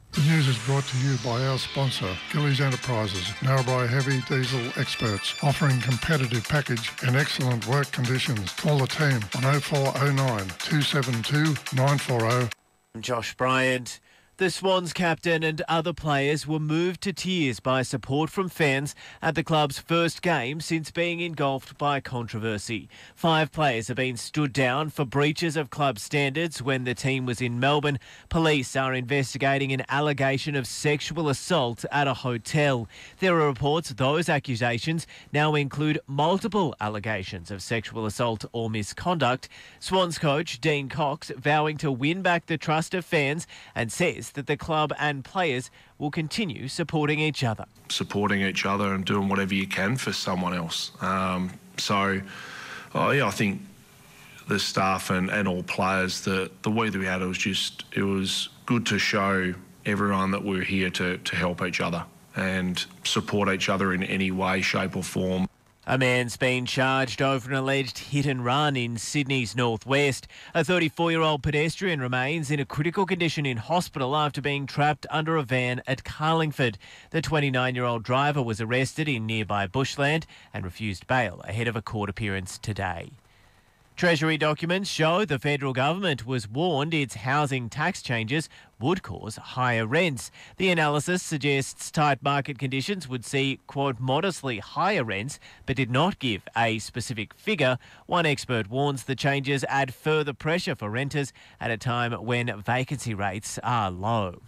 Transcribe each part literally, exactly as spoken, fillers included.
The news is brought to you by our sponsor, Gillies Enterprises, Narrabri heavy diesel experts, offering competitive package and excellent work conditions. Call the team on oh four oh nine, two seven two, nine four oh. Josh Bryant. The Swans captain and other players were moved to tears by support from fans at the club's first game since being engulfed by controversy. Five players have been stood down for breaches of club standards when the team was in Melbourne. Police are investigating an allegation of sexual assault at a hotel. There are reports those accusations now include multiple allegations of sexual assault or misconduct. Swans coach Dean Cox vowing to win back the trust of fans and says that the club and players will continue supporting each other. Supporting each other and doing whatever you can for someone else. Um, so, oh yeah, I think the staff and, and all players, the, the week that we had, it was just, it was good to show everyone that we're here to, to help each other and support each other in any way, shape or form. A man's been charged over an alleged hit and run in Sydney's northwest. A thirty-four-year-old pedestrian remains in a critical condition in hospital after being trapped under a van at Carlingford. The twenty-nine-year-old driver was arrested in nearby bushland and refused bail ahead of a court appearance today. Treasury documents show the federal government was warned its housing tax changes would cause higher rents. The analysis suggests tight market conditions would see, quote, modestly higher rents, but did not give a specific figure. One expert warns the changes add further pressure for renters at a time when vacancy rates are low.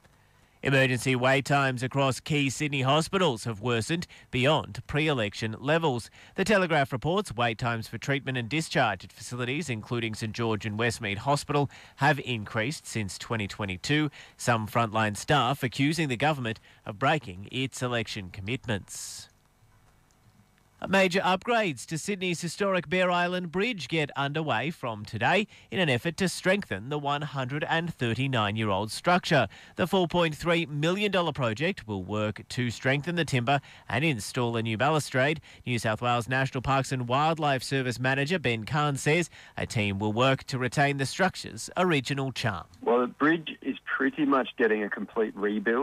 Emergency wait times across key Sydney hospitals have worsened beyond pre-election levels. The Telegraph reports wait times for treatment and discharge at facilities including St George and Westmead Hospital have increased since twenty twenty-two. Some frontline staff accusing the government of breaking its election commitments. Major upgrades to Sydney's historic Bear Island Bridge get underway from today in an effort to strengthen the one hundred thirty-nine-year-old structure. The four point three million dollars project will work to strengthen the timber and install a new balustrade. New South Wales National Parks and Wildlife Service Manager Ben Kahn says a team will work to retain the structure's original charm. Well, the bridge is pretty much getting a complete rebuild.